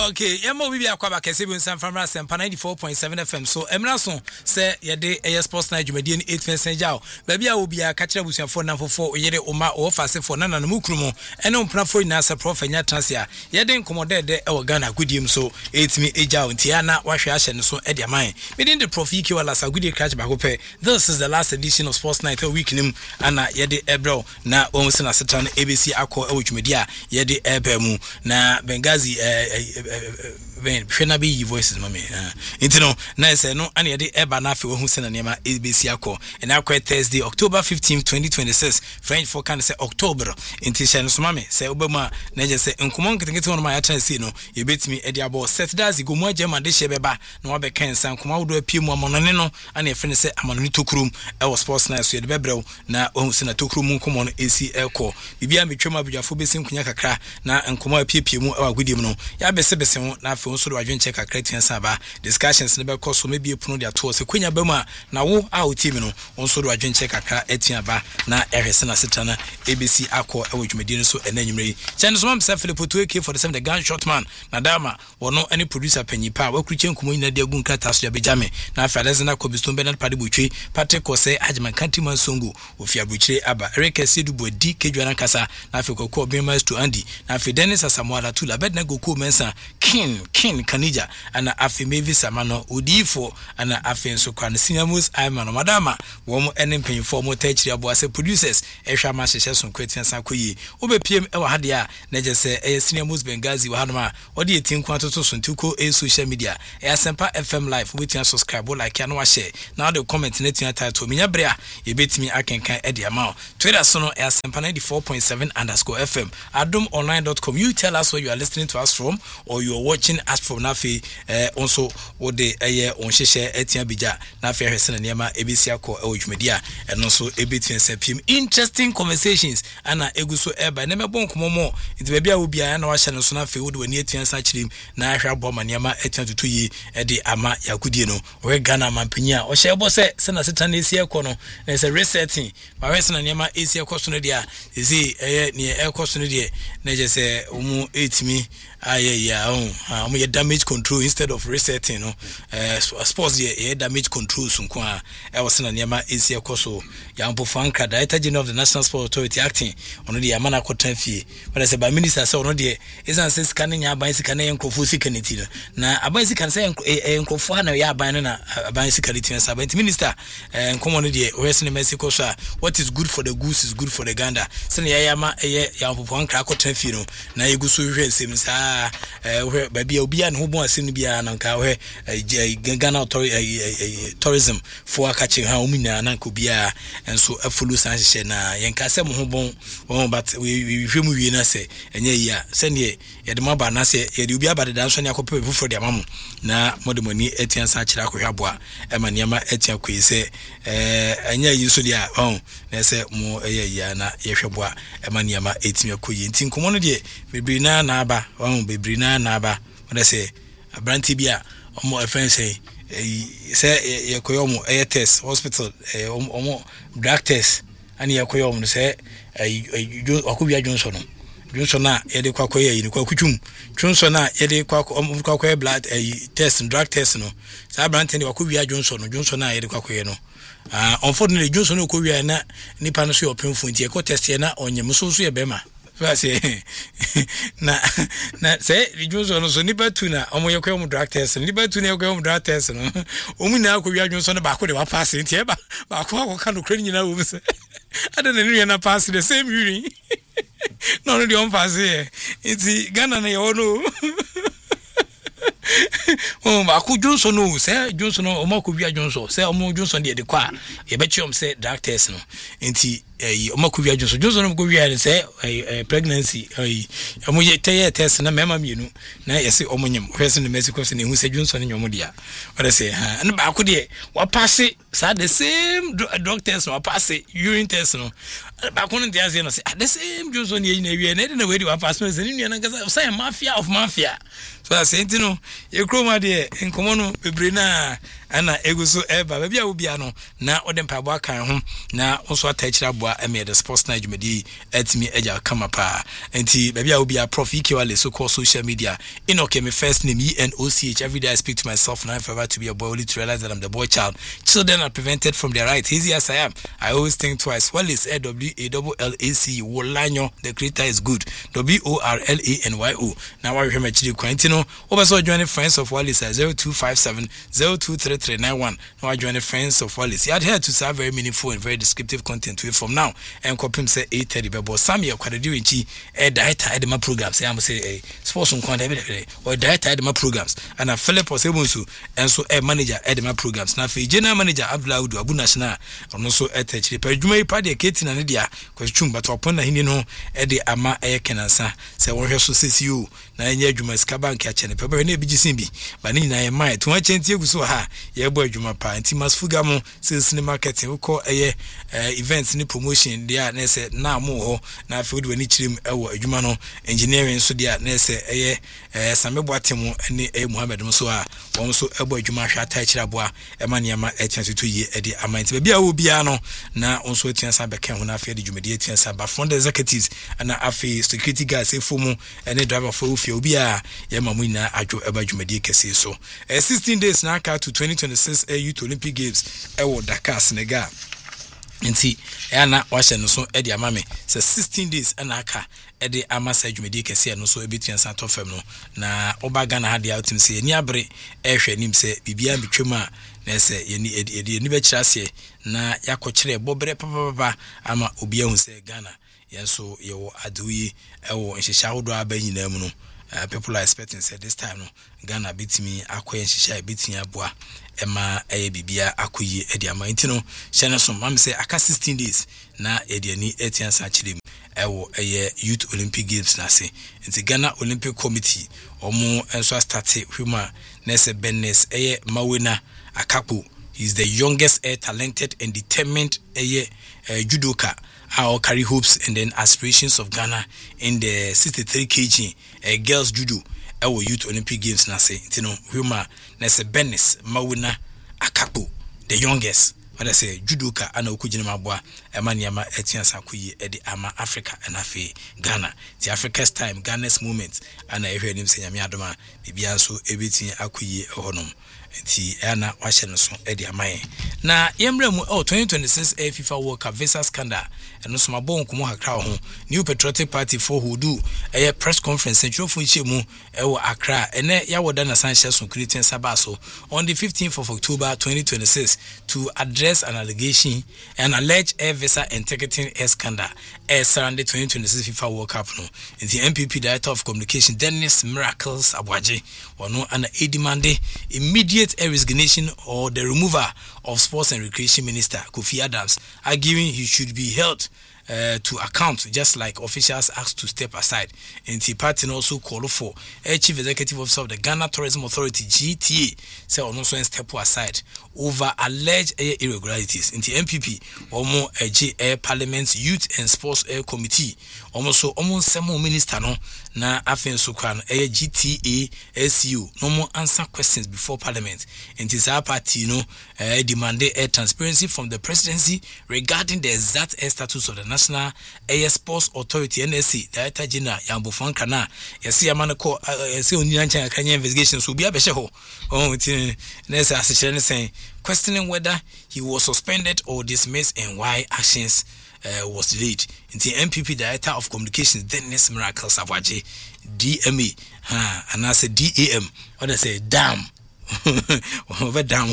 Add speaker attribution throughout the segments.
Speaker 1: Okay, yemo bibi akwaba kese bi nsan famra sempa 94.7 FM. So emra so say yede air sports na dwumadi ni 8 jaw. Ba bia obi a ka kire busuafo na fofo oyere oma o fase fo na mu krumo ene mpnafo ina se prof nya transia yede nkomodede e wo Ghana gudiem so etimi ejaw ntia na wahwe ahye ne so e de man. Within the prof iki wala sa gudie catch ba hope. This is the last edition of Sports Night week nim ana yede ebro na o se na setan ABC akọ e wo dwumadi a yede eba mu na Bengazi Shena be voices mami intino na say no ane de eba na afi wo hu se na nema ABC akọ and akọ Thursday October 15 2026 French for can say October intisha so mami say obama na je say nkomo nketekete wono ma ya tran see no ye betimi e de abo set dazi go mu agema de she beba na wa be kan san nkomo wodo apie mu amonone no ane fe ne say amonone tokrum e wo sports night so ye de bebrew na wo hu se na tokrum nkomo no AC ekọ bibia metwema abujafo besim kunya kakra na nkomo apie mu e wa gudiem no ya bese ho na afi so do adwenche kakra tiansa ba discussions ne be kɔ so maybe epuno dia to se kwenya ba mu a na wo a team no so do adwenche kakra etia ba na ehwese na setana ABC akɔ e wo dwumadi no so enanyumre channel so mam se Philip Otueke for the gunshot man na dama wono any producer panyipa wa kruche nkomo nyina de agu nkata so ya bejame na afi alezena Kobiston Bernard Padibutwe Patrick Kose Ajman Kantima Songo ofia buchire aba Eric Sedubo di kedwana kasa na afi kokɔ Obema to Andy na afi Dennis Asamoah Tula bedna goku mensa King Kanija ana afi Mavis Amano Udifo ana afi nso kwa Sinamus Aimano madama wo ene mpanyfo mo tachiri abo ase producers ehwa ma hyehye so kwetian san koyi obepiem e wa hade a na je se Sinamus Bengazi wa hanoma odi etinku atoto so ntuko social media Asempa FM live obetian subscribe like ya no wa share na the comment na tian title minya bre a ye betimi akenkan e de ama Twitter so no Asempa 94.7_FM adomonline.com. You tell us where you are listening to us from or you are watching us from nafi also wo de on hyehyɛ etia bija nafi ahwese na niema ebesi akɔ ewodwumedia eno so ebetien sepim interesting conversations ana eguso eba na mebɔ nkomomo nti ba bia wo bia na wahyɛ no so nafi wo de wani etia sa kyirim na ahwɛ abɔ ma niema etia tutu yi de ama yakudie no we Ghana mampanya o hyɛ bɔ sɛ na setan esi ekɔ no na sɛ resetting ba we sɛ na niema esi ekɔ so no dia ezi ne ekɔ so no dia na je sɛ omu etimi aye damage control instead of resetting no sports damage control sunko a e was na niema esi ekoso ya mpofan ka Director General of the National Sports Authority acting ono de amana kotan fie but say by minister say ono de isan say scanning ya ban sika na enkrofo sika neti na aban sika say enkrofo na ya aban na aban sika neti say but minister nkomo no de west na Mexico so what is good for the goose is good for the gander say na ya ma ya mpofan ka kotan fie no na yeguso hwe nsem sa baby obia no bon asem bia na nka hwe Ghana tourism for akachi ha omunya na nka bia enso afulu san hye na yenka se mo ho bon but we hwe mu wie na se enye ya se ne ye de maba na se ye de obia ba de dan so ne akope fufuro de amamu na modemoni etian sa kira akwa boa e ma niema etian kwe se enye yi so dia na se mo ya na ye hwe boa e ma niema etimi akoyi nti nkomo no de bebre na aba bebre na aba wona se abranti bia omo friend say ye koyo mo test hospital omo drug test ani ye koyo mo say akubia Johnson na ye de kwakoye yi kwa kutwum Johnson na ye de kwakoye blood test drug test no sa abranti ne akubia Johnson na ye de kwakoye no unfortunately Johnson no kowia na nipa no so opemfo nti e ko test ye na onyem so ye bema Vase na say Johnson so nipa tu na omo ye kwa drug test nipa tu na ye kwa drug test no omu na akowia Johnson ba ko de wa pass nti e ba ko akọ no kra nyina wo se ada na nua na pass the same urine no the on pass here nti Ghana na ye ono ba ko Johnson no say Johnson no omo akowia Johnson say omo Johnson de kwa ye be chiom say drug test no nti omakuvia Johnson no go wia say pregnancy omo ye test na mema mienu na yesi omo nyem hwese no Mexico se ne hu say Johnson nyom dia what say na ba ko de wa pass sa the same drug test no pass urine test no ba ko no dia say no say the same Johnson ye na wia na we di wa pass no say ni na ga say mafia of mafia so I say you know ye kroma de nkomo no bebre na ana eguso eba baabi a wo bia no na ode mpabo kan ho na nso atachira boa eme the sports night jumadi atimi eja kama pa enti baabi a wo bia prof equally so call social media inoke me first name ENOCH. Every day I speak to myself now if ever to be a boy only to realize that I'm the boy child. Children are prevented from their rights. Easy as I am, I always think twice. Wallace WALLACE Wolanyo, the creator is good. WORLANYO. Now I remember Chidi Quintino. Also join the friends of Wallace at 0257 023391. Now I join the friends of Wallace. He had here to serve very meaningful and very descriptive content with from now and copy him say 8:30 bebo Sammy Kwadadiwinchi director at my programs. I am say sports on or director at my programs and a Philip Osemusu and so a manager at my programs. Now for general manager Abdullah Abu National and also at the Perjumay party Katin and India question but upon the Hindino at the Ama Air Canasa say what her so says you na enye adwuma skaban ka chene pebe na ebigisin bi ba ni na yema to anchenti eguso ha ye bo adwuma pa anti masfuga mo sales ni marketing uko eye events ni promotion dia na se na mo ho na afi wodi wani chirim ewo adwuma no engineering so dia na se eye samebo atemu ne Muhammad mo so a won so ebo adwuma hwa ta chira boa ema ne ema etianso ye edi amanti ba bia wo bia no na onso etiansa be kan ho na afi edi dwumadi etiansa ba from the executives na afi security guards efomu ene driver for obi a ye mamu na adwo eba dwumadi kese so 16 days na aka to 2026 Youth Olympic Games ewo Dakar Senegal nti na wahye no so edi amame se 16 days na aka edi amasa dwumadi kese no so ebetuan san to fam no na obaga na hade outim se ni abre ehwe nim se bibia betwem a na se ye ni be kirase na yakokyere bobre papa ama obi ehun se Ghana yenso yewo aduyi ewo nhihya hodo abanyina mu no people are expecting say this time no Ghana bitimi akoye nhihya bitimi aboa ema bibia akoyi edi amanti no hyene so mam say aka 16 days na ediani etiansa chirem ewo Youth Olympic Games na se nti Ghana Olympic Committee omo enso start huma nese Benes Mawena Akapo. He's the youngest talented and determined judoka who carry hopes and then aspirations of Ghana in the 63 kg girls judo Youth Olympic Games na say you know huma nese Benes Mawena Akapo, the youngest. When I say judoka ana okujina mabwa emaniama etiansa kuyi edi ama Africa and afi Ghana. The Africa's time, Ghana's moment ana ehwe nim se nyame adoma bibia so ebetin akuyi ehonom. Nti ana wahye no so edi amaye. Na yemre mu 2026 FIFA World Cup visa scandal eno so mabon komo hakra ho. New Patriotic Party for who do a press conference centrofo ichemu ewo Accra ene yawoda na Sanchez so creating sabaso on the 15th of October 2026 to address an allegation and alleged air visa and ticketing scandal surrounding 2026 FIFA World Cup no. In the MPP Director of Communication Dennis Miracles Abwaje wano ana demanded immediate resignation or the removal of Sports and Recreation Minister Kofi Adams, arguing he should be held to account just like officials asked to step aside. And the party also called for a Chief Executive Officer of the Ghana Tourism Authority GTA say also step aside over alleged irregularities. In the MPP Omo Parliament's Youth and Sports Committee almost semo minister no na afen so kwan GTA SU no more answer questions before Parliament. And this party no demanded transparency from the presidency regarding the exact status of the National Air Sports Authority NSC Director General Yambo Fankana. Yesi amanako yesi onyancha kanya investigation so bia behye ho. Nesa asechene saying questioning whether he was suspended or dismissed and why actions was delayed. In the MPP Director of Communications Dennis Miracles Abwaje DMA and I said DAM what I say damn over damn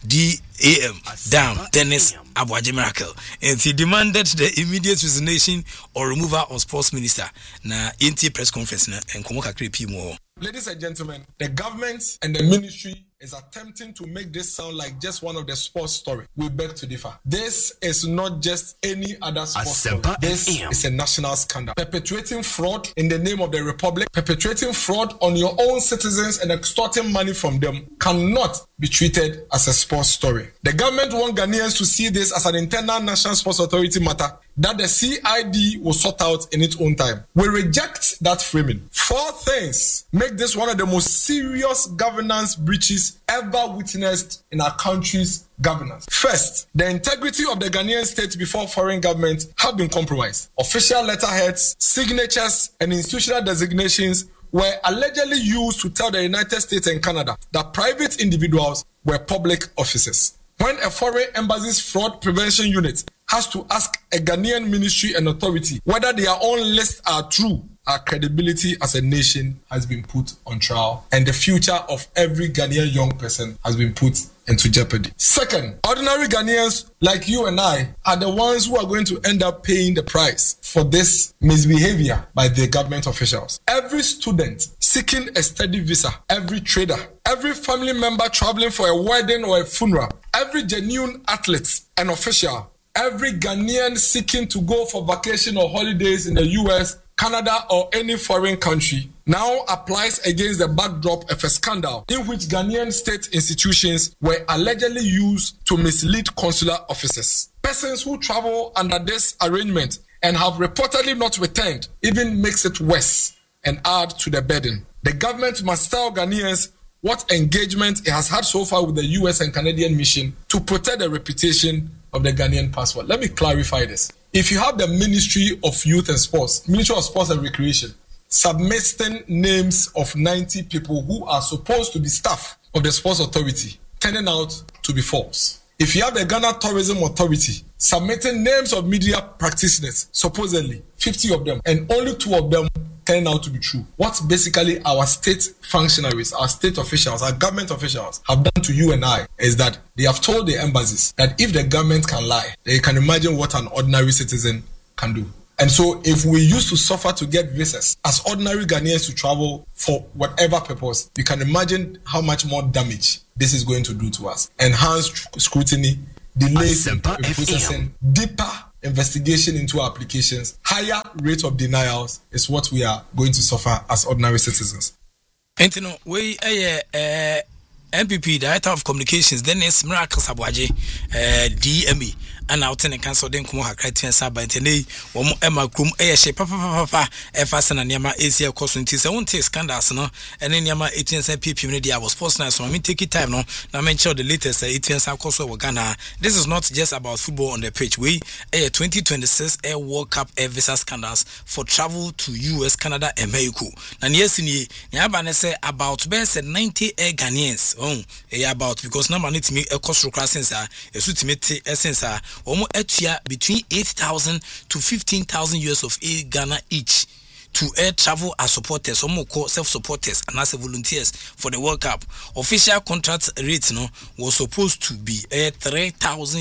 Speaker 1: DAM damn Dennis Abwaje Miracle, and he demanded the immediate resignation or removal of Sports Minister na NT press conference and komoka creepy more.
Speaker 2: Ladies and gentlemen, the government and the ministry is attempting to make this sound like just one of the sports story. We beg to differ. This is not just any other sports story. This is a national scandal. Perpetuating fraud in the name of the republic, perpetuating fraud on your own citizens and extorting money from them cannot be treated as a sports story. The government want Ghanaians to see this as an internal national sports authority matter. that the CID will sort out in its own time. We reject that framing. 4 things make this one of the most serious governance breaches ever witnessed in our country's governance. First, the integrity of the Ghanaian state before foreign governments have been compromised. Official letterheads, signatures, and institutional designations were allegedly used to tell the United States and Canada that private individuals were public officers. When a foreign embassy's fraud prevention unit has to ask a Ghanaian ministry and authority whether their own lists are true, our credibility as a nation has been put on trial, and the future of every Ghanaian young person has been put into jeopardy. Second, ordinary Ghanaians like you and I are the ones who are going to end up paying the price for this misbehavior by the government officials. Every student seeking a study visa, every trader, every family member traveling for a wedding or a funeral, every genuine athlete and official, every Ghanaian seeking to go for vacation or holidays in the US, Canada, or any foreign country now applies against the backdrop of a scandal in which Ghanaian state institutions were allegedly used to mislead consular officers. Persons who travel under this arrangement and have reportedly not returned even makes it worse and add to the burden. The government must tell Ghanaians what engagement it has had so far with the US and Canadian mission to protect the reputation of the Ghanaian passport. Let me clarify this. If you have the Ministry of Youth and Sports, Ministry of Sports and Recreation, submitting names of 90 people who are supposed to be staff of the Sports Authority, turning out to be false. If you have the Ghana Tourism Authority submitting names of media practitioners, supposedly 50 of them, and only 2 of them turn out to be true. What basically our state functionaries, our state officials, our government officials have done to you and I is that they have told the embassies that if the government can lie, then you can imagine what an ordinary citizen can do. And so if we used to suffer to get visas as ordinary Ghanaians to travel for whatever purpose, you can imagine how much more damage this is going to do to us. Enhanced scrutiny, delays in processing, deeper investigation into our applications, higher rate of denials is what we are going to suffer as ordinary citizens.
Speaker 1: And you know, we MPP, Director of Communications, Dennis Miracle Sabwaje, DME, and out in the council, then come criteria Sabba and today, one Emma Krum, papa, Fasten and Yama Asia Cosun Tis, I won't take scandals, no, and then Yama 18 PP media was post nice, so I mean, take it time, no, now mention the latest 18 Koso Ghana. This is not just about football on the pitch. We 2026 Air World Cup Air Visa scandals for travel to US, Canada, and Mexico. And yes, in Yabane say about best 90 Air Ghanaians. About because number need to make a cost requirements are a suitimate essence are almost between 8,000 to 15,000 US of Ghana each to air travel as supporters, or more self-supporters and as volunteers for the World Cup. Official contract rate was supposed to be $3,000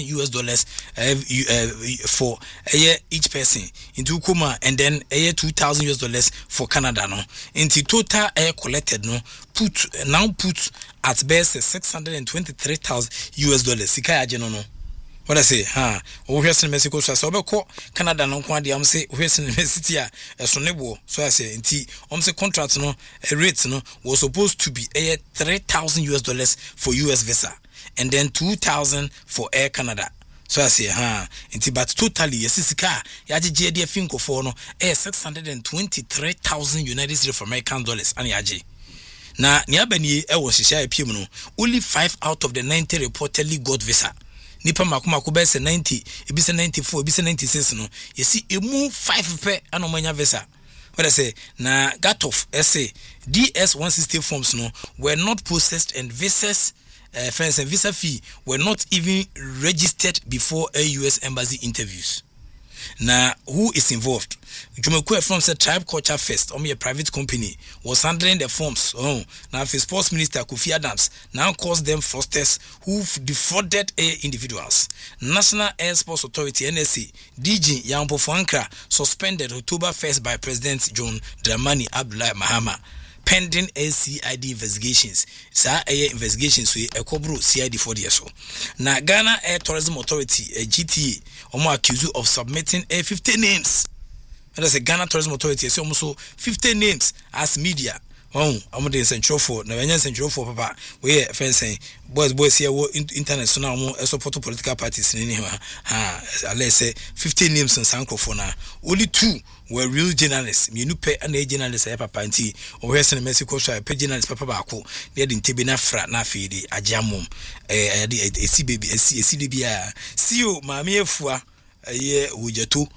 Speaker 1: for each person into Kuma, and then $2,000 for Canada. Into total air collected put at best $623,000 Sika no. What I say, Western Mexico, so Canada, no quantity, I'm say Western University, a sonebo, so I say, say contract, a rate, was supposed to be $3,000 for US visa, and then $2,000 for Air Canada. So I say, but totally, yes, Yaji JD Finko for $623,000 United States of American dollars, and Yaji. Now, Niabani, was share only 5 out of the 90 reportedly got visa. Nipa makuma kubese 90, ibise 94, ibise 96 no. You see, you move 5 pe anomanya visa. What I say, na got off essay DS-160 forms were not processed, and visas, friends and visa fee were not even registered before a US embassy interviews. Now, who is involved? Jumeku from the Tribe Culture Fest, a private company, was handling the forms. Now, the Sports Minister Kofi Adams now calls them fraudsters who defrauded individuals. National Air Sports Authority (NSA) DG Yampo Fuankra suspended October 1st by President John Dramani Abdullahi Mahama, pending CID investigations. Investigations we ekobro CID for the so. Now, Ghana Air Tourism Authority GTA accused of submitting 50 names. And that's a Ghana Tourism Authority, so almost 50 names as media. I'm the central for na wenye central for papa we fencing boys here internet so now support political parties in let's say 15 names in Sankrofo na only 2 were real journalists me pay an journalist papa nti o we send Mexico so pay journalist papa baako na de ntebe na fra na afidi agiamom esi baby esi de bia CEO maame afua ye wujeto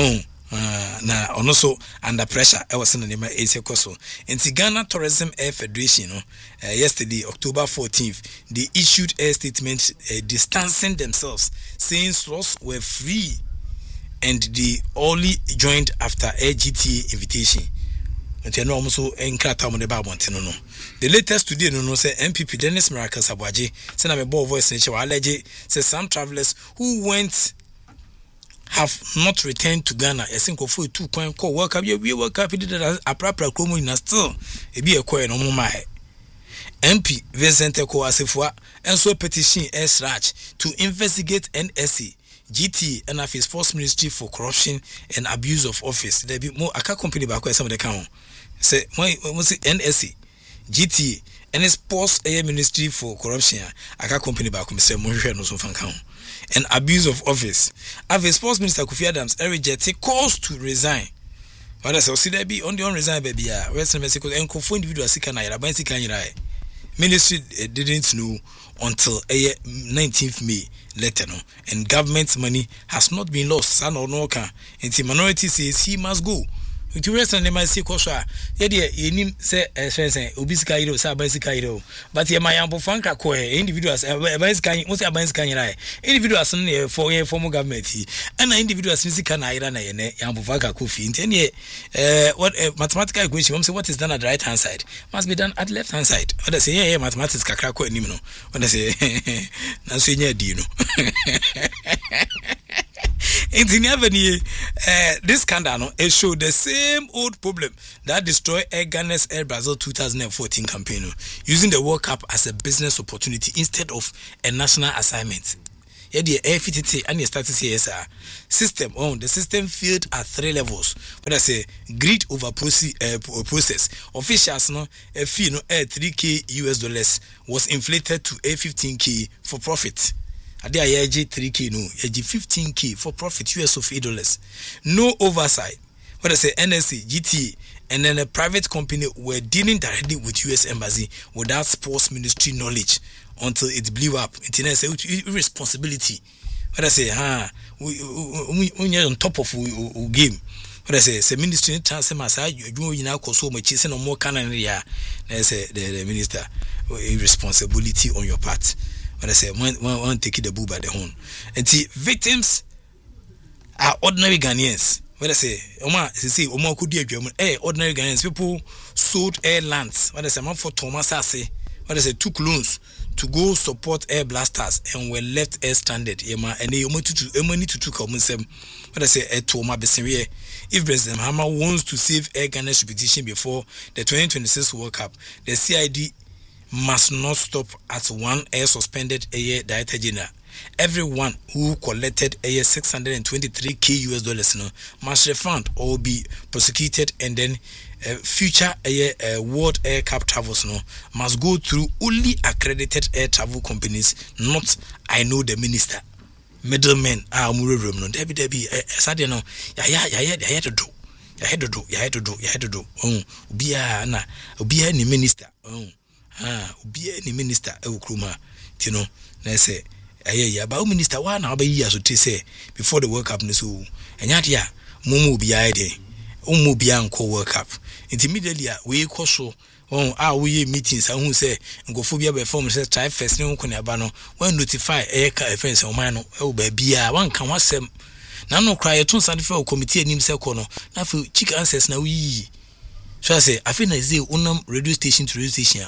Speaker 1: na ono so under pressure I was in the Esekoso. And the Ghana Tourism Air Federation yesterday October 14th they issued a statement distancing themselves saying slots were free and they only joined after a GTA invitation. And you know also enkrata mo de ba bonteno no. The latest today no say MPP Dennis Miracle Sabwaje say na me boy voice na che wa allege say some travelers who went have not returned to Ghana. I think of 2 coin call work up. We work up did a proper chromo in a still. It be a coin no more. MP Vincent Eko Asifua and so petition SRACH to investigate NSC, GT and Office Sports Ministry for corruption and abuse of office. There be more aka company back where some of the count. Say NSC, GT and Sports Ministry for corruption. Aka company back say more no so fan count. And abuse of office. Have a sports minister Kofi Adams rejected calls to resign. What I say there be on the resign baby Western Mexico and Kofi individual sika na ira sika nyira. Ministry didn't know until 19th May letter no and government money has not been lost. San or no can. And the minority says he must go. To rest on the my see kosha ye nim say obisika iro say abasika iro but ye my ambo fanka ko individuals abasika mo say abasika nyira individuals no for former government and individuals sika na ira na ye ne ambo fanka ko fi nti ne what mathematical equation mom say what is done at the right hand side must be done at the left hand side what they say yeah mathematics kakra ko anim no what they say na so nya di no in this scandal it showed the same old problem that destroyed Air Ghana's Air Brazil 2014 campaign using the World Cup as a business opportunity instead of a national assignment. Yeah, the FTT and the status here system the system failed at 3 levels. But I say greed over process. Officials no a fee no $3K US was inflated to $15K for profit. Ade ayaji 3K no, yaji 15K for profit US of $8. No oversight. What I say NSC, GT, and then a private company were dealing directly with US embassy without sports ministry knowledge until it blew up. It say irresponsibility. What I say, we on top of game. What I say ministry transfer masa you now cause so much no more canon ya. Say the minister irresponsibility on your part. But I say one take the bull by the horn. And the victims are ordinary Ghanaians. What I say, Oma could be ordinary Ghanaians. People sold air lands. What I say, man for Thomas Assay. What I say, took loans to go support air blasters and were left air stranded. And they need to took what I say, Toma Besserie. If President Mahama wants to save Air Ghana's reputation before the 2026 World Cup, the CID must not stop at one air suspended air director general. Everyone who collected a $623K US must refund or be prosecuted, and then future World Air Cup travels must go through only accredited air travel companies, not I know the minister. Middlemen are murum no debi sade no ya to do obia ni minister obia ni minister e okroma tino na say ya ba minister wa na ba yi aso te say before the World Cup no so enya de a mumu obia de umu bia nko World Cup immediately we ko so we meetings who say ngofo bia be form say try first ne nko na ba no when notify ka offense o man no ba bia wan kan wasem na no cry to stand for committee anim say ko no na for chick answers na we so I say I feel na say unam radio station to radio station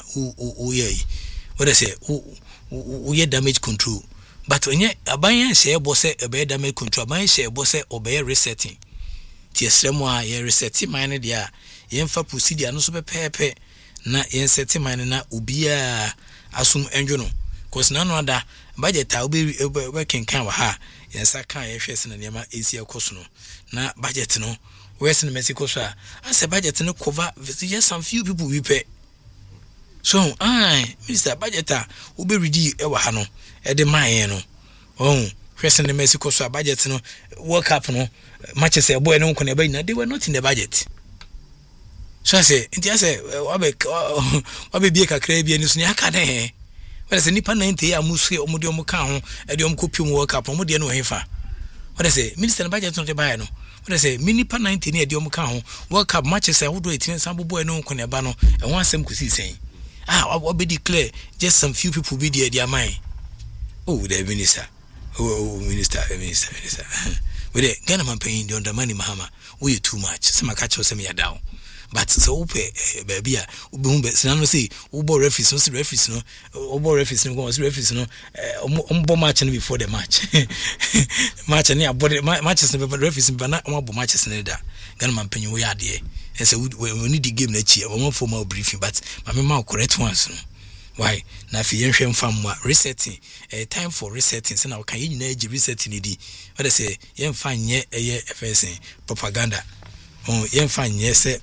Speaker 1: what I say we damage control but when aban share boss say e damage control aban share boss say obey resetting ti esremo a ye resetting mine dia ye mfa procedure no so pepepe na ye setting mine na obia asum enjo no cause na no ada budget a obi working kan wa ha ye sa kan ye hwese na nema esi ekoso no na budget no Western Mexico, sir. I said budget no cover just some few people we pay. So Mr. Budgeta wo be ready e wa ha no e de man no hwese ne Mexico so budget no World Cup no matches e boy no nko na they were not in the budget. So I say nti I say wabe bie kakra bie ni so ne aka den what say nipa 90 amusu omode omuka ho e de omkopi mu World Cup omode no hefa what say minister budget no de buy no what say nipa 90 ne de omuka ho World Cup matches e wodo etin sambo boy no nko ne ba no e won asem kusi sen wabe declare just some few people be there their mind. The minister minister with the Ghana man paying the undermoney Mahama we too much some catch us me down. But so baby no say ubo referees no referees no ubo referees no go referees no umbo match before the match match and body matches no referees but na umbo matches no da Ghana man pay we ade and say we need the game na chi we want formal briefing but my correct ones no why na fi yenhwem fam resetting time for resetting say na we can nyina resetting di what they say yenfa nye FSN propaganda yenfa nye say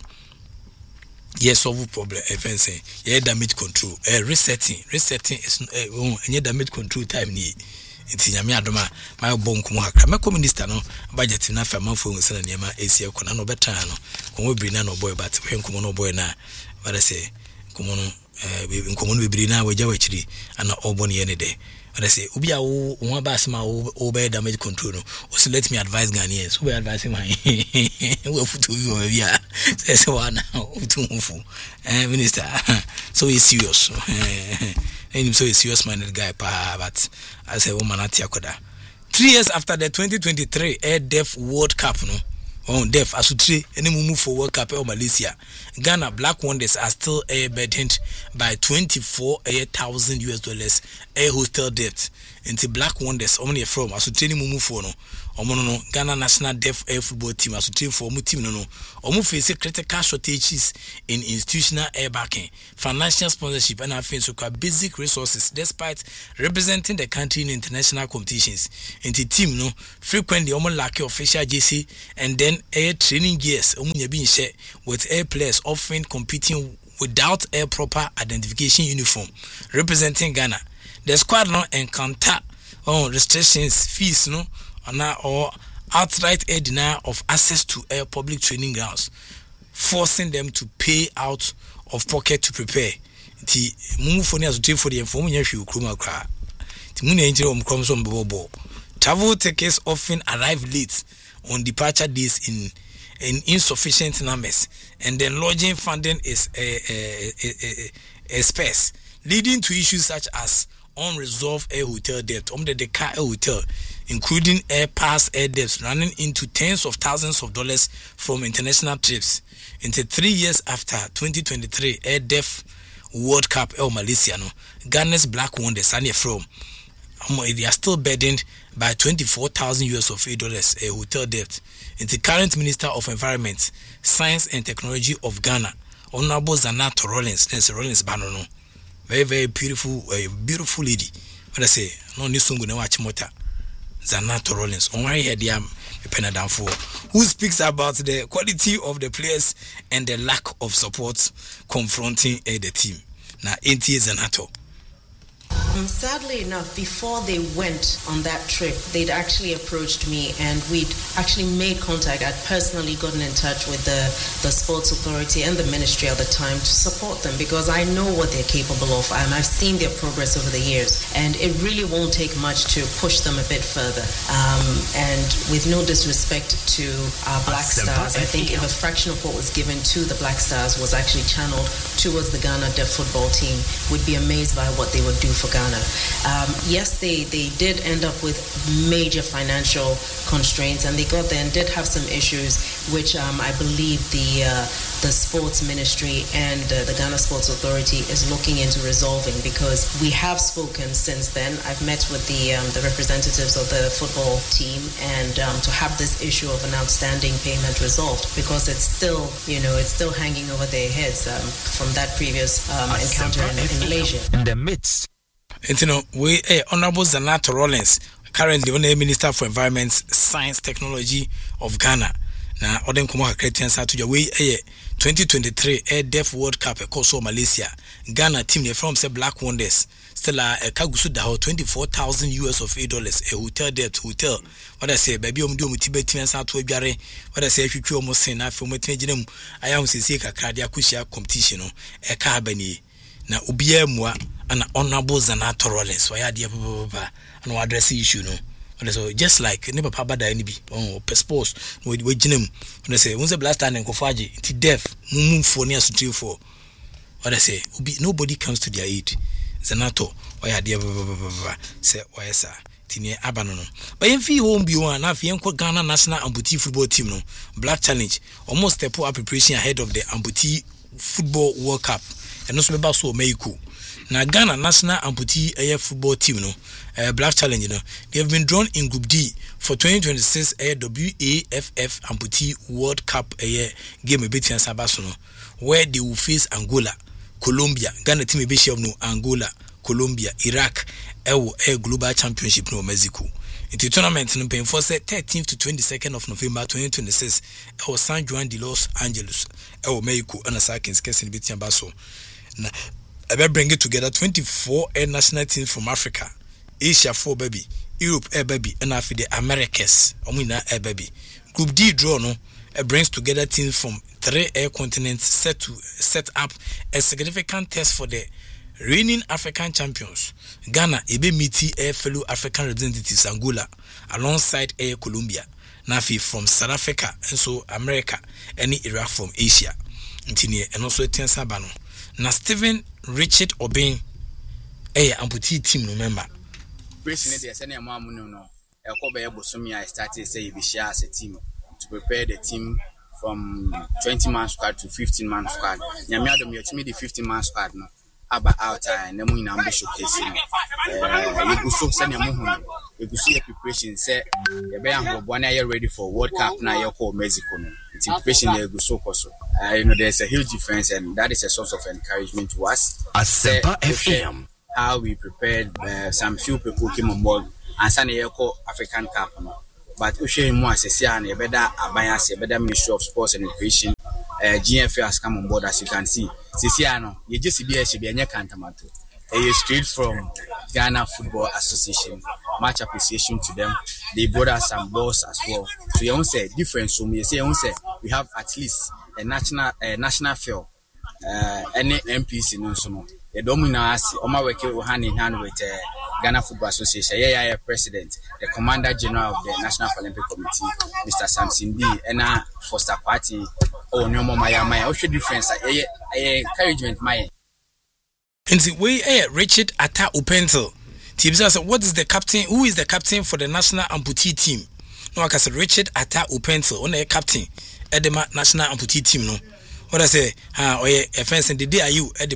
Speaker 1: yes solve problem FSN damage control resetting is any damage control time ni nti nyame adoma my bonkum hakra me minister no budget na fa manfo nse na niam esi ekona no betan no ko biri na no boy but hwenkum no boy na what they say komo no nkomo no bibiri na waja wachiri ana obon ye ne de what they say obi a wo ba asema wo be damage control no so let me advise Ghanaians who be advising my we futu you we a say one utu mfu minister so he's serious and him so a serious minded guy but I say woman atiakoda 3 years after the 2023 Deaf World Cup no Deaf Asutre any move for World Cup or Malaysia Ghana Black Wonders are still burdened by $24,000 hotel debt into Black Wonders only from Asutre any move for no Ghana National Deaf Football Team Asutre for mu team no face critical shortages in institutional backing, financial sponsorship and so basic resources despite representing the country in international competitions. Into team no frequently lack official JC and then training gears with players often competing without a proper identification uniform representing Ghana. The squad no encounter restrictions, fees no or outright denial of access to public training grounds, forcing them to pay out of pocket to prepare. The move for the information travel tickets often arrive late on departure days in insufficient numbers, and then lodging funding is sparse, leading to issues such as unresolved hotel debt, the car hotel, including pass debts running into tens of thousands of dollars from international trips. Into 3 years after 2023 Deaf World Cup Malaysia no Ghana's Black Wonders and from they are still burdened by $24,000 hotel debt. Into current Minister of Environment, Science and Technology of Ghana, Honorable Zanato Rollins Banono. Very, very beautiful lady. What I say, no new song na watch mota. Zanato Rollins. On my head, who speaks about the quality of the players and the lack of support confronting the team. Now, NTA Zanato.
Speaker 3: Sadly enough, before they went on that trip, they'd actually approached me and we'd actually made contact. I'd personally gotten in touch with the Sports Authority and the Ministry at the time to support them because I know what they're capable of and I've seen their progress over the years, and it really won't take much to push them a bit further. And with no disrespect to our Black Stars, I think if a fraction of what was given to the Black Stars was actually channeled towards the Ghana Deaf football team, we'd be amazed by what they would do for Ghana. Yes, they did end up with major financial constraints, and they got there and did have some issues, which I believe the Sports Ministry and the Ghana Sports Authority is looking into resolving, because we have spoken since then. I've met with the representatives of the football team and to have this issue of an outstanding payment resolved, because it's still hanging over their heads from that previous encounter in Malaysia.
Speaker 4: In the midst.
Speaker 1: We Honorable Zanato Rollins, currently on the Minister for Environment, Science, Technology of Ghana. Now, Odin Kumoha Kretian Satuja, we 2023 Air Deaf World Cup also Malaysia. Ghana team from say Black Wonders. Still Kagusu da $24,000 a hotel debt hotel. What I say, baby, Tibet and South Webare. What I say, if you almost say enough for Metinum, I am say cardia kushia competition a carbony. Now ubia moi an honorable zanatorales. Why are dear papa and what address issue no? So just like never papa da any be pespose with jinum. When I say once a blast and kofaji, it's deaf, mum for near to for. What I say, nobody comes to their aid. Zanato, why are dear say why sir? Tine abanono. But if you won't be one, if you Ghana national amputee football team no Black Challenge, almost step up preparation ahead of the amputee football World Cup. And also about so Mexico. Now Ghana national amputee football team no Black Challenge they have been drawn in Group D for 2026 WAFF amputee World Cup game between Sabasono where they will face Angola, Colombia. Ghana team be share no Angola, Colombia, Iraq global championship no Mexico. The tournament no paying for 13th to 22nd of November 2026 San Juan de Los Angeles Mexico and Asakins Kessin between Baso. Now I bring it together 24 national teams from Africa, Asia 4 baby, Europe baby, and after the Americas, Omina baby. Group D draw no brings together teams from 3 continents set up a significant test for the reigning African champions. Ghana ebe meet fellow African representatives Angola alongside Colombia. Nafi from South Africa and so America, and Iraq from Asia. And also Sabano. Now Stephen Richard Obeng amputee team no member.
Speaker 4: Recently there's any amount no. Ekobe Bosomia I started say we share as a team to prepare the team from 20-man squad to 15-man squad. Nyame adom yetimi the 15-man squad no. Aba out and nemu ina ambe showcase no. You so send your muhu. You see the preparation say you be am ready for World Cup na you call Mexico no. It's preparation you go so koso. There's a huge difference and that is a source of encouragement to us.
Speaker 5: Asempa FM.
Speaker 4: How we prepared some few people came on board and send a African Cup no. But we share more as a better Abayas, a better Ministry of Sports and Recreation. GFA has come on board as you can see. Sisiano, you just be a Cantamato. Straight from Ghana Football Association. Much appreciation to them. They brought us some balls as well. So you say different. So you say we have at least a national field. Any MPs in Unsono. The dominance Oma working hand in hand with Ghana Football Association. Yeah, President, the Commander General of the National Olympic Committee, Mr. Samson D. And Foster Party. Oh, no more my what's the difference? Encouragement, my.
Speaker 1: And the way Richard Atta Upentel. Team says, what is the captain? Who is the captain for the national amputee team? No, I said Richard Atta Upentel, on a captain at the national amputee team. No, what I say, a fence and the day are you at the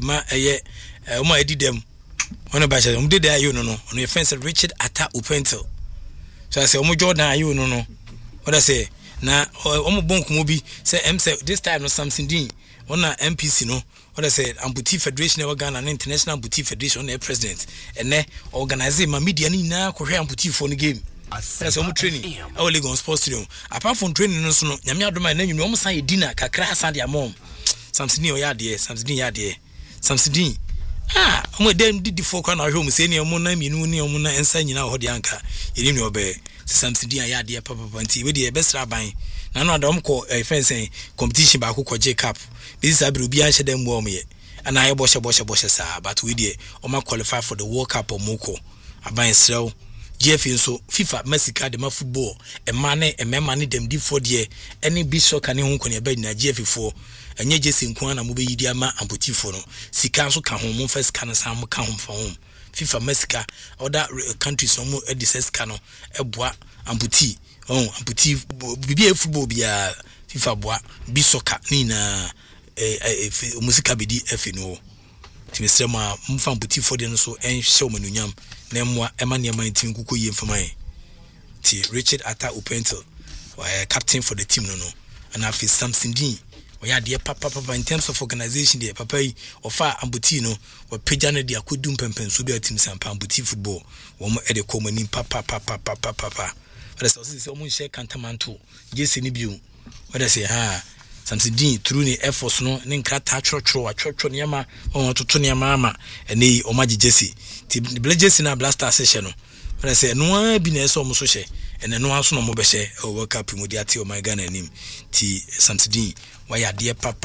Speaker 1: I did them. On a bachelor, did you no on your fence Richard Atta Upentel. So I say, Jordan, are you no. What I say, now, Bonk Mobi say, this time no something doing. On MPC no. What I said, Amputee Federation of Ghana and International Amputee Federation, their president, and they organize my media now, Korea Amputee for the game. That's all training. Our league on sports studio. Apart from training, no, Yamia do my name, you almost say dinner, Kakra Sandia mom. Something or yard, something yard, something. I'm with them did the folk on our home, saying your mona, Muna, and signing out the anchor. You didn't obey. Something yard, dear Papa Panty, with the best rabbi. None of them call a fencing competition by Coco J Cup. This is a Brubian them warm yet. And I wash a but we did Oma qualify for the World Cup or Moko. I buy and sell GF so FIFA Mexico the football and money them did for the any bishop can you on your bed in a GF4 and ye just in Kwana Mubi Diama and Putifo. See council come home first can some come from home. FIFA Mexico other countries no more edis cano a bois and putti. Oh, amputee be a football be a FIFA bois be soccer nina musica bidi FNO. Timester ma mfam putti for the so and show manunyam nemwa emania my team kuku ye for my T Richard Atta Upentel captain for the team no and after Samson Dean we are dear papa in terms of organization dear papa or far amputee no or pejana dia kudum pempen so be team sampa amputee football one at the common papa. But as I say, almost share Cantamanto, Jesse Nibu. What I say, Samsidin through the Air Force no ne nkrata atwotwo niama on toto niama ama ene omaji Jesse ti Jesse na Blaster session no but say no bi na eso mo so hye ene no aso no mo be hye o World Cup mu dia ti o my Ghana nim ti Samsidin wa ya de pa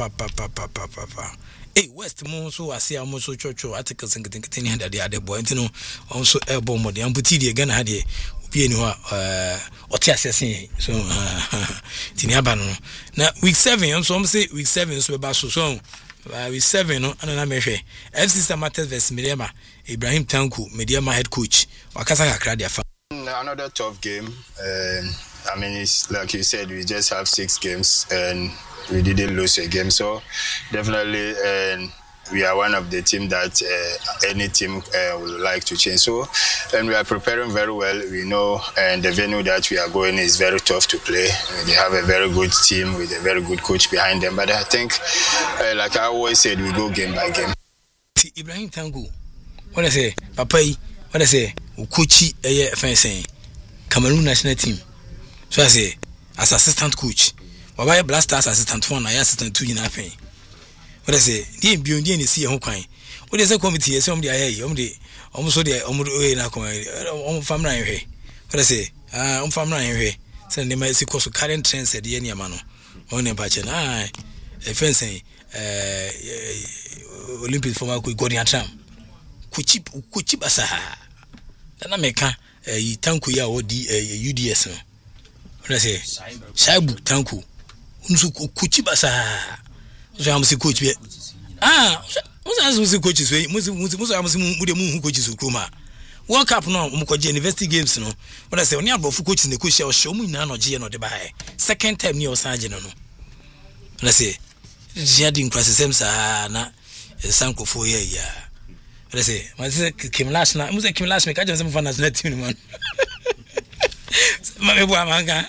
Speaker 1: West mo so ase am so twotwo articles nketenkete ni hada de ade boy ntino on so ebo mo de amputi de Ghana ha de obi eni ho oti asese so tini aba no na week 7 so say week 7 so ba so week 7 no ana mehwe FC Samattes vs Mediama Ibrahim Tanku Mediama head coach wakasa kakra dia fa
Speaker 5: another tough game. I mean, it's like you said, we just have 6 games and we didn't lose a game, so definitely we are one of the team that any team would like to change. So, and we are preparing very well. We know, and the venue that we are going is very tough to play. They have a very good team with a very good coach behind them. But I think, like I always said, we go game by game.
Speaker 1: Ibrahim Tangu, what I say, Papai, what I say, Ukuchi, fencing, Cameroon national team. So I say, as assistant coach, why Blasters assistant 1, I assistant 2 in a pay. What I say, the beyond the see a coin. What is a committee? Somebody I almost so the almost family here. What I say, family here. Send them as a current trends at the end mano. On a patch and a fencing Olympic for my Godian Tram. Kuchip Asaha. Then I make a Tankuya or the UDS. What I say, Shaibu Tanku. Unsu Kuchibasa. So I'm coach. What's coaches way? Musu coaches Ukuma. World Cup no, University Games no. What I say, only about coaches in the coach show me no G no de buy. Second time near Sergeant no. What I say, Jadin crosses na Sanko for ya. What I say, my Kim last night, Musa Kim last week, I just found national team man. Manga.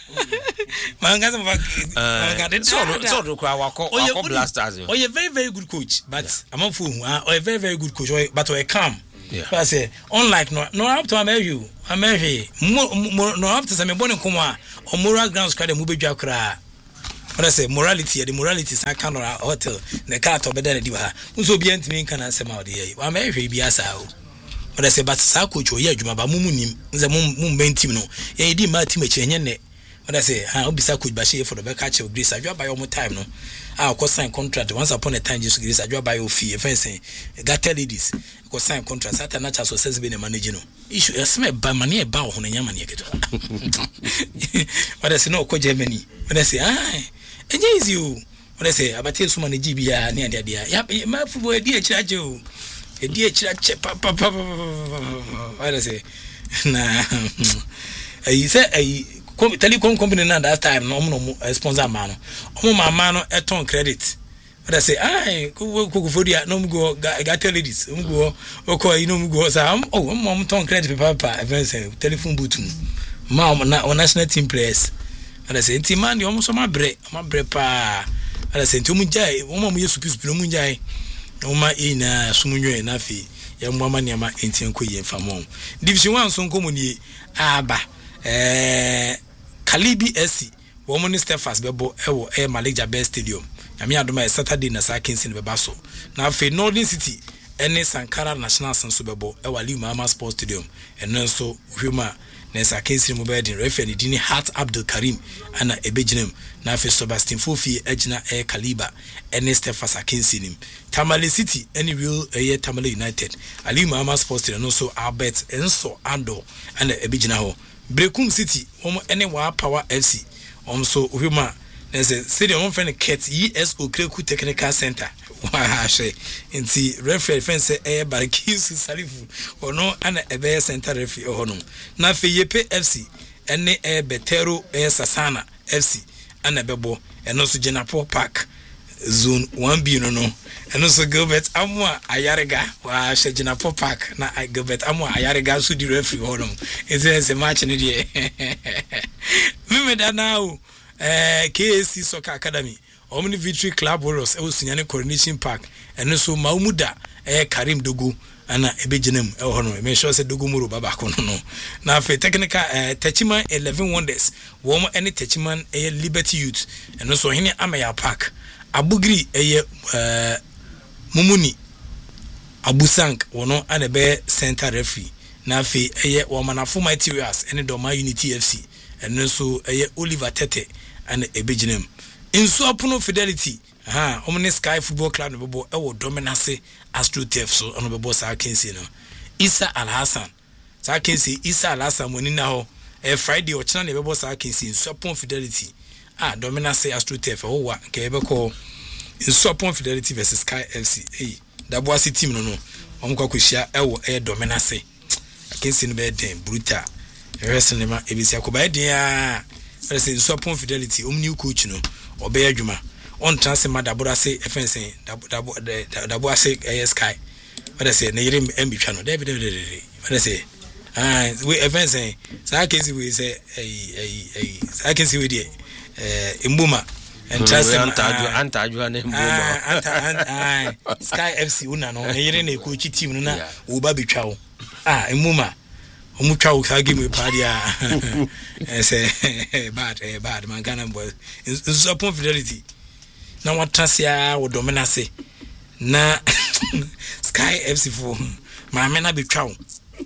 Speaker 1: Blasters. Oh, you're very, very good coach, but I'm a fool. Or a very, very good coach, but or a calm. But I say, unlike no up to America, no up to some born in Kuma or moral grounds credit Mubi Jakra. But I say, morality, the morality is a kind of hotel, the car to better do her. Who's obedient to me can answer my dear. I'm very be as out. But I say, but Sakucho, yeah, you maba mumunim, the moon bentim no. Yeah, did my team a change. But I say, I'll be Sakuch Bashi for the back catch of Greece. I drop by all my time, no. I'll cost sign contract once upon a time, just Greece. I drop by your fee, fencing. Got tell you this. Because sign contract, Sata Nacha so says being a manager. Issue a smell by money about on a Yamani. But I say, no, coach Germany. But I say, and yes, you. But I say, about so many GBA near the idea. Yap, my football, dear charge you. A dear church, papa. What I say, nah, you said a telecom company now that time, no sponsor man, mano, a ton credit. But I say, cook for the no go, got tell ladies, go, okay, you know, go, mom ton credit, papa, advance telephone booth, mom, national team players. And I say, Timan, you almost my bread, pa. And I say, to Munjai, one used to piece Munjai. Oma ina sumunyo nafi ya mwama nyama entienko ye famon division 1 so nkomo ni aba Kalibi SC wo minister fast bebo ewo Maleja Bay Stadium yami adoma Saturday na Sakinsi ne beba so na afi Northern City ene Sankara National Sanso bebo ewo Ali Mama Sports Stadium eno so hwema na Sakinsi mo be din referee dini Hat Abdul Karim ana ebeginem na afi Sebastian Fofi ejina Kaliba ene Stephen Sakinsi nim Tamale City any real Tamale United Ali Mama Sports Stadium no so Albert Enso Ando ana ebegina ho Brekum City any wa Power FC so hwema na say stadium on friend Ket ESO Kreku Technical Center wa she nti referee fence Barkisu Salifu ono ana ebe center referee ono na fe Yepe FC ene Betero Sasana FC ana bebo eno so Jenapo Park zone 1B no eno so Gilbert Amwa Ayarega wa she Jenapo Park na Gilbert Amwa Ayarega so di referee ono ese match ni die me da now KSC Soccer Academy Omni Victory Club Warriors Sunyane Coronation Park eno so Maumuda Karim Dogo ana ebeginem hono me sure say Dogo Muro baba ko no na fe technical Techiman 11 Wonders wo mo any Techiman Liberty Youth eno so hene Amaya Park Abugri Mumuni Abusank wono ane be center referee na fe womanafo materials ene Doma Unity FC ene so Oliver Tete ane ebeginem inso apono Fidelity omne Sky Football Club no bebo ewo Dominance Astro Tef so ono bebo sa Kensi no Isa Alhassan sa Kensi Isa Alhassan woni na ho Friday o chana ne bebo sa Kensi inso apono Fidelity Dominance Astro Tef wa ke ebeko inso apono Fidelity versus Sky FC Dabo City team no omkwa kwhia ewo Dominance Kensi no be den brutal cinema ebisi akoba dia say inso apono Fidelity new coach no obey adwuma on transfer madabura say FNC dabo say Sky what say na yire mbitwa no David what say we FNC sa Kensi we say sa Kensi we dey Mbuma and transfer anta adwuma na Mbuma Sky FC una no na yire na coach team no na wo ba betwa wo Mbuma omutwa wo ka game padia say bad man Ghana boy inso upon Fidelity na watrasia wo Dominance na Sky FC for ma mena betwa wo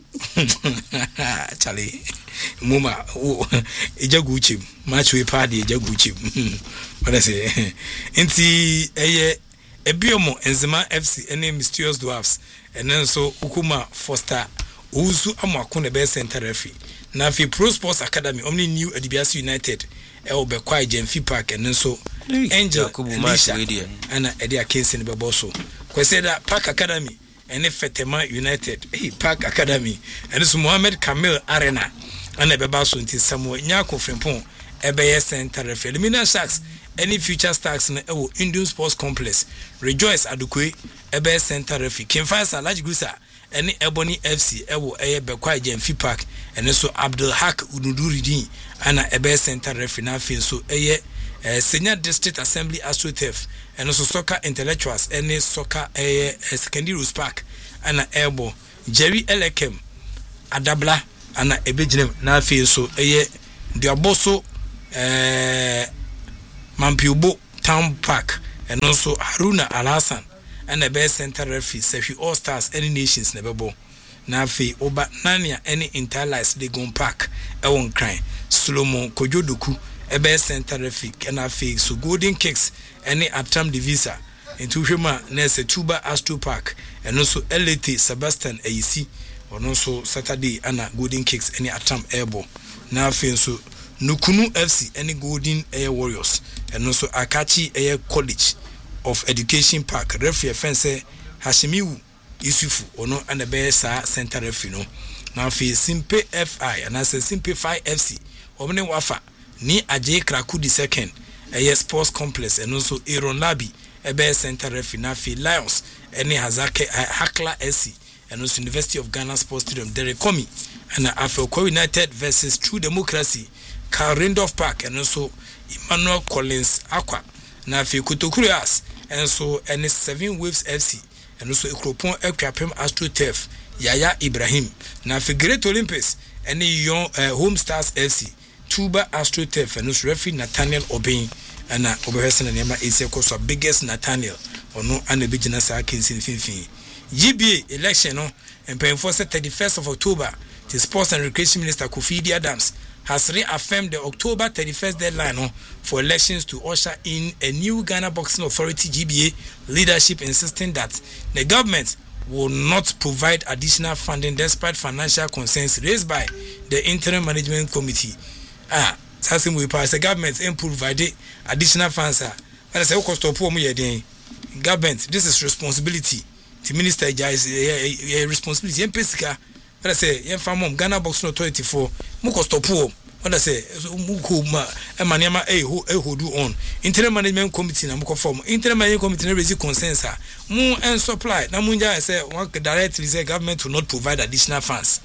Speaker 1: chale muma ejaguchim match we party ejaguchim what I say enti ebiomo Enzima FC ene Mysterious Dwarfs ene so Ukuma Foster Uzu amakune be center referee na fi Pro Sports Academy omni new Adibiasi United be kwai Jenfi Park ene so Angel match radio ana edi akensi ne be boso kweseda Park Academy ene Fetema United Park Academy ene so Mohammed Kamil Arena ana be baso nti Samuel Nyako Frempon ebe center referee Mina Sharks any Future Stars na Indian Sports Complex Rejoice Adukwe ebe center referee Kimfasa Large Gusa any Ebony FC Bekwai Jenfi Park and so Abdul Haq Unuduridin ana ebe center referee na fin so Senior District Assembly Astro Tef and also Soccer Intellectuals any Soccer Secondary Park ana Ebo Jerry Elekem Adabla ana ebejinem na fin so Diaboso Mampiubo Town Park and also Haruna Alhassan and the best center referee Sefi All Stars any nations nebebo na fe oba nania any interlice de gon park ewon kran Solomon Kojodoku e best center referee and fe so Golden Kicks any Atam Divisa into hwema na se Tuba Astro Park and also LT Sebastian AEC and also Saturday ana Golden Kicks any Atam Airbo na fe so Nukunu FC any Golden Air Warriors and also Akachi Air College of Education Park referee fence Hashimiu Yusufu ono and the best center referee no now fi Simpe FI and as Simpe 5 FC omne wafa ni Ajay Krakudi second sports complex and also Aaron Labi best center referee na fi Lions any Hazake Hakla SC and also University of Ghana Sports Stadium Derek Komi and Afro United versus True Democracy Carl Randolph Park and also Emmanuel Collins Aqua na fi Kotokurias and so any 7 Waves FC and also Ekropon Ekwapem Astro Tef Yaya Ibrahim na fi Great Olympics any young Home Stars FC Tuba Astro Tef and also referee Nathaniel Obeng and Oberhesen and Yama is so biggest Nathaniel or no and the Bijana Sakins in Finfin GBA election no and paying for 31st of October the Sports and Recreation Minister Kofi Adams has reaffirmed the October 31st deadline for elections to usher in a new Ghana Boxing Authority GBA leadership, insisting that the government will not provide additional funding despite financial concerns raised by the Interim Management Committee. That's we pass the government and provide additional funds. But I say, government, this is responsibility. The minister is a responsibility. But I say, Ghana Boxing Authority for Mukostopo. What I say, Mukuma, Emaniama, who do on Interim Management Committee, and Mukoform. Interim Management Committee raising consensus. Moon and supply. Namunja, I say, one directly say government will not provide additional funds.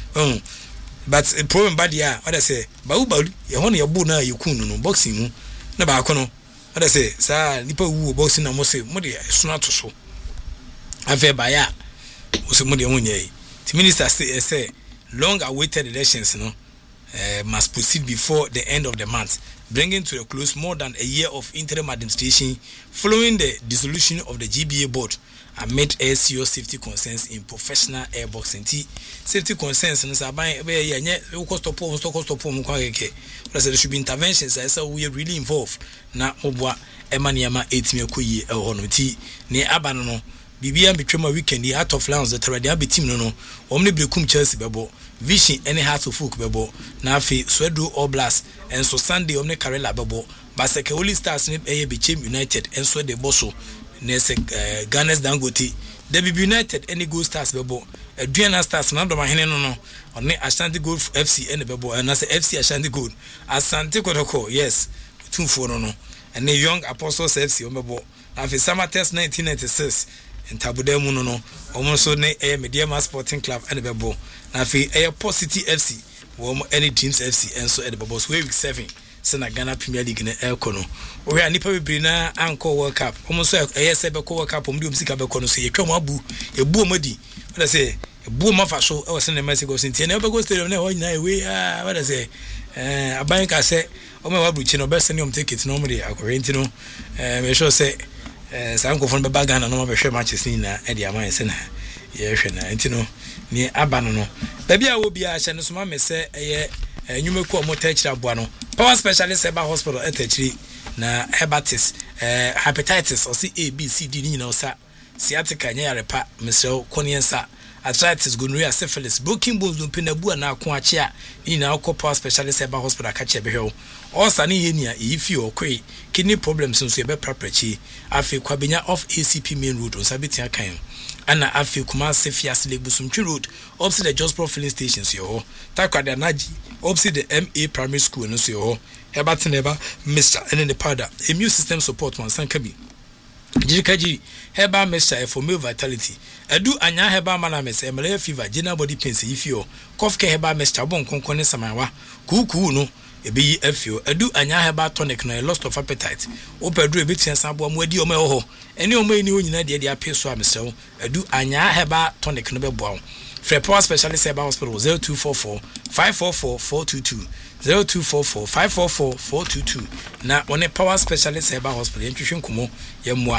Speaker 1: But the problem bad, yeah, what I say, Baubal, you only a buna, you couldn't boxing. Nabacono. What I say, sir, Nipa who boxing, I must say, Modia, it's not so. I feel by ya was a Modia. The minister say long awaited elections, must proceed before the end of the month, bringing to a close more than a year of interim administration following the dissolution of the GBA board amid ASCO safety concerns in professional airboxing. Safety concerns in Saban, where you cost of poems, there should be interventions. I said we are really involved. Now, Obwa, Emaniama, 8 Kuyi, Honoti, near Abano, BBM between my weekend, the Art of Lounge, the Taradiabi team, no, Omni Becum Chelsea Bebo, Vision, any heart of folk Bebo, Nafi, Swedru Oblast, and so Sunday Omni Karela Bebo, Baseke only stars name A became United, and so the Bosso. Nese Ganes Dangote Debbie United any Gold Stars bebo Adriana Stars nando mahene no one Ashanti Gold FC and bebo and as FC Ashanti Gold Asante Kotoko yes 2-4 no and the Young Apostles FC omebo afi summer test 1996 in Tabudemu no almost ne Media Sporting Club and bebo afi Positive FC any Dreams FC and so at the bebo week 7 Sena Ghana Premier League na Elkono. We are nipa bebre na anko World Cup. Almost say be World Cup omdi omsika be kono so ye twam abu. Ebu omadi. What say? Ebu mafa so e was na Mexico City. Na be go stadium na ho nyina we what say? Aban ka say o me wabu chi no be send ticket no mo dey akorenti no. Me sure say sanko fon be Ghana no be hwe matches ni na e dey aman se na ye hwe na enti no ni abano no. Ba bia wo bia hye no so ma me say eye nyumeku omotechira boano power specialist eba hospital etechiri na hepatitis hepatitis or A B C D ni na osa sciatica nya yarepa mesel koniensa arthritis gonorrhea syphilis broken bones do penabu na ako achia ni na akọ power specialist eba hospital akache behwe osa ni yenia ifi okwe kidney problems nso ebe praprachi afi kwabenya off ACP main road osabeti akan ana afi Kumasi Fias Legusumtwi road opposite the Jospro filling stations yo takwada naji opposite the MA primary school no so yo hebatin eba Mr. and the powder immune system support one sankabi jirikaji heba mixture for male vitality edu anya heba malames malaria fever general body pains ifio cough care heba mixture bon konkone samanwa kuku no ebi afio edu anya heba tonic no loss of appetite opedu ebetia sabo amwadi omo ho eni omo eni onyina de apeso amsew edu anya heba tonic no bebo Free Power Specialist Heba Hospital 0244 544 422 0244 544 422 na one Power Specialist Heba Hospital yentwehwe nkomo yemwa